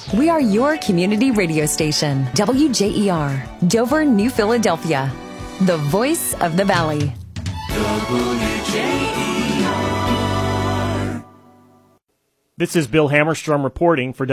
We are your community radio station, WJER, Dover, New Philadelphia, the voice of the Valley. WJER. This is Bill Hammerstrom reporting for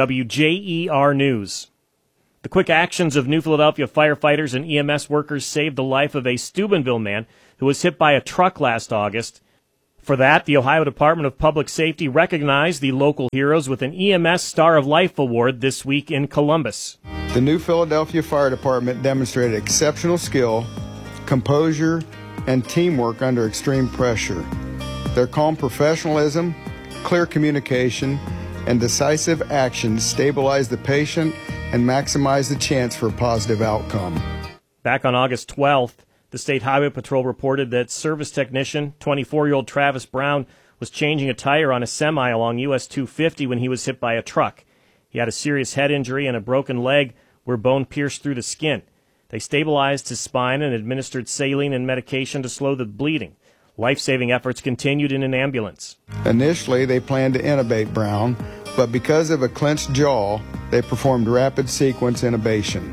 WJER News. The quick actions of New Philadelphia firefighters and EMS workers saved the life of a Steubenville man who was hit by a truck last August. For that, the Ohio Department of Public Safety recognized the local heroes with an EMS Star of Life Award this week in Columbus. The New Philadelphia Fire Department demonstrated exceptional skill, composure, and teamwork under extreme pressure. Their calm professionalism, clear communication, and decisive actions stabilized the patient and maximized the chance for a positive outcome. Back on August 12th, the State Highway Patrol reported that service technician, 24-year-old Travis Brown, was changing a tire on a semi along US 250 when he was hit by a truck. He had a serious head injury and a broken leg where bone pierced through the skin. They stabilized his spine and administered saline and medication to slow the bleeding. Life-saving efforts continued in an ambulance. Initially, they planned to intubate Brown, but because of a clenched jaw, they performed rapid sequence intubation.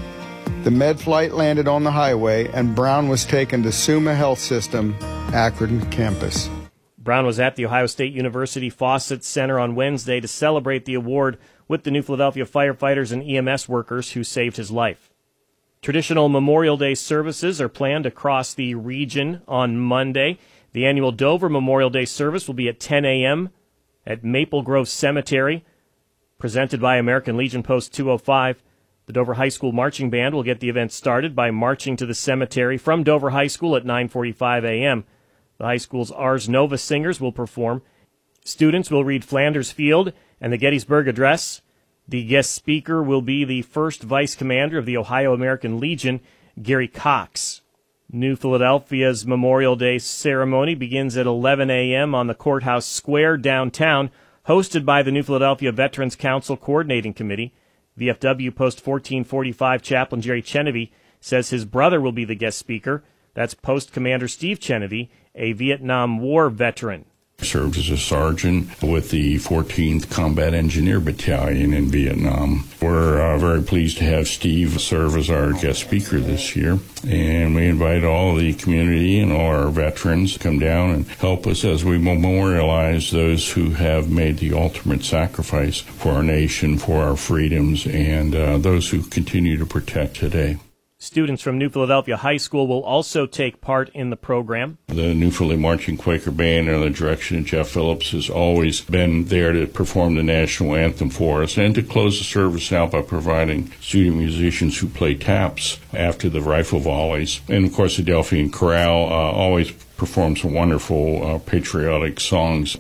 The med flight landed on the highway, and Brown was taken to Summa Health System, Akron campus. Brown was at The Ohio State University Fawcett Center on Wednesday to celebrate the award with the New Philadelphia firefighters and EMS workers who saved his life. Traditional Memorial Day services are planned across the region on Monday. The annual Dover Memorial Day service will be at 10 a.m. at Maple Grove Cemetery, presented by American Legion Post 205. The Dover High School Marching Band will get the event started by marching to the cemetery from Dover High School at 9:45 a.m. The high school's Ars Nova singers will perform. Students will read Flanders Field and the Gettysburg Address. The guest speaker will be the first vice commander of the Ohio American Legion, Gary Cox. New Philadelphia's Memorial Day ceremony begins at 11 a.m. on the Courthouse Square downtown, hosted by the New Philadelphia Veterans Council Coordinating Committee. VFW Post 1445 Chaplain Jerry Chenevey says his brother will be the guest speaker. That's Post Commander Steve Chenevey, a Vietnam War veteran. Served as a sergeant with the 14th Combat Engineer Battalion in Vietnam. We're very pleased to have Steve serve as our guest speaker this year, and we invite all the community and all our veterans to come down and help us as we memorialize those who have made the ultimate sacrifice for our nation, for our freedoms, and those who continue to protect today. Students from New Philadelphia High School will also take part in the program. The New Philly Marching Quaker Band, under the direction of Jeff Phillips, has always been there to perform the national anthem for us and to close the service out by providing student musicians who play taps after the rifle volleys. And, of course, the Delphian Chorale always performs some wonderful patriotic songs.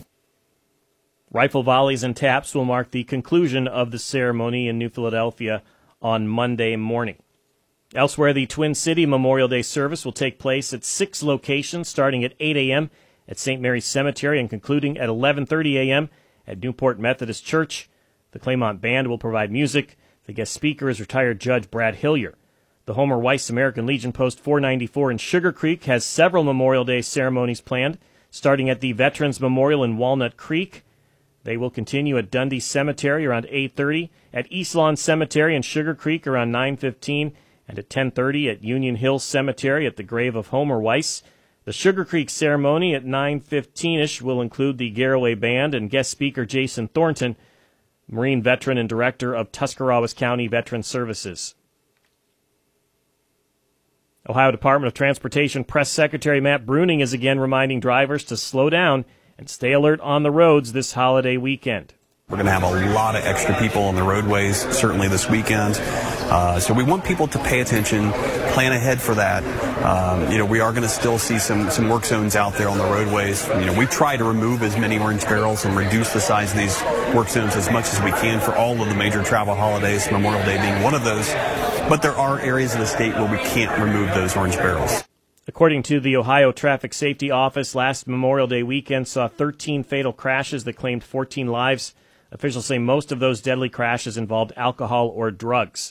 Rifle volleys and taps will mark the conclusion of the ceremony in New Philadelphia on Monday morning. Elsewhere, the Twin City Memorial Day service will take place at 6 locations, starting at 8 a.m. at St. Mary's Cemetery and concluding at 11:30 a.m. at Newport Methodist Church. The Claymont Band will provide music. The guest speaker is retired Judge Brad Hillier. The Homer Weiss American Legion Post 494 in Sugar Creek has several Memorial Day ceremonies planned, starting at the Veterans Memorial in Walnut Creek. They will continue at Dundee Cemetery around 8:30, at East Lawn Cemetery in Sugar Creek around 9:15, and at 10:30 at Union Hill Cemetery at the grave of Homer Weiss. The Sugar Creek ceremony at 9:15-ish will include the Garraway Band and guest speaker Jason Thornton, Marine veteran and director of Tuscarawas County Veteran Services. Ohio Department of Transportation Press Secretary Matt Bruning is again reminding drivers to slow down and stay alert on the roads this holiday weekend. We're going to have a lot of extra people on the roadways, certainly this weekend. So we want people to pay attention, plan ahead for that. We are going to still see some work zones out there on the roadways. We try to remove as many orange barrels and reduce the size of these work zones as much as we can for all of the major travel holidays, Memorial Day being one of those. But there are areas of the state where we can't remove those orange barrels. According to the Ohio Traffic Safety Office, last Memorial Day weekend saw 13 fatal crashes that claimed 14 lives. Officials say most of those deadly crashes involved alcohol or drugs.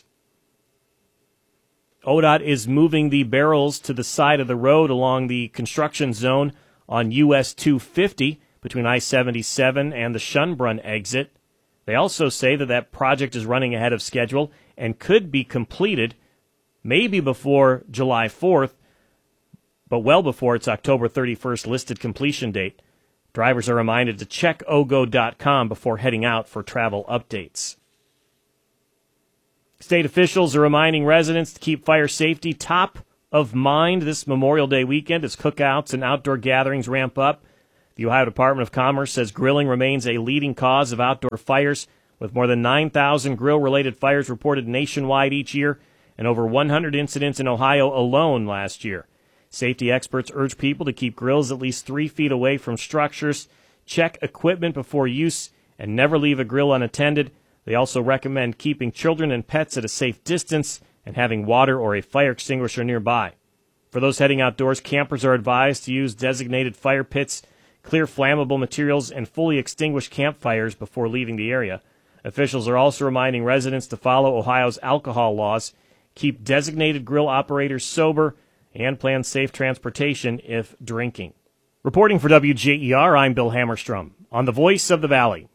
ODOT is moving the barrels to the side of the road along the construction zone on US 250 between I-77 and the Schönbrunn exit. They also say that project is running ahead of schedule and could be completed maybe before July 4th, but well before its October 31st listed completion date. Drivers are reminded to check ogo.com before heading out for travel updates. State officials are reminding residents to keep fire safety top of mind this Memorial Day weekend as cookouts and outdoor gatherings ramp up. The Ohio Department of Commerce says grilling remains a leading cause of outdoor fires, with more than 9,000 grill-related fires reported nationwide each year and over 100 incidents in Ohio alone last year. Safety experts urge people to keep grills at least 3 feet away from structures, check equipment before use, and never leave a grill unattended. They also recommend keeping children and pets at a safe distance and having water or a fire extinguisher nearby. For those heading outdoors, campers are advised to use designated fire pits, clear flammable materials, and fully extinguish campfires before leaving the area. Officials are also reminding residents to follow Ohio's alcohol laws, keep designated grill operators sober, and plan safe transportation if drinking. Reporting for WJER, I'm Bill Hammerstrom on the Voice of the Valley.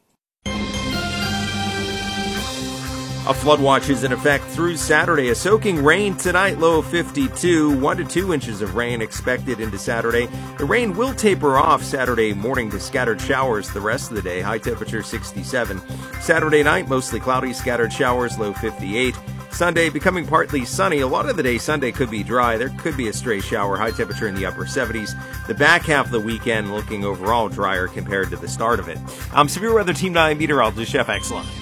A flood watch is in effect through Saturday. A soaking rain tonight, low of 52, 1 to 2 inches of rain expected into Saturday. The rain will taper off Saturday morning to scattered showers the rest of the day, high temperature 67. Saturday night, mostly cloudy, scattered showers, low 58. Sunday becoming partly sunny. A lot of the day Sunday could be dry. There could be a stray shower, high temperature in the upper 70s. The back half of the weekend looking overall drier compared to the start of it. I'm Severe Weather Team 9 meteorologist Jeff Exline.